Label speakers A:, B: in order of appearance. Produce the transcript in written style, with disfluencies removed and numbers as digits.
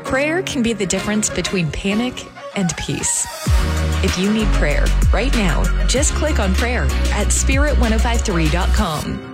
A: Prayer can be the difference between panic and peace. If you need prayer right now, just click on prayer at spirit1053.com.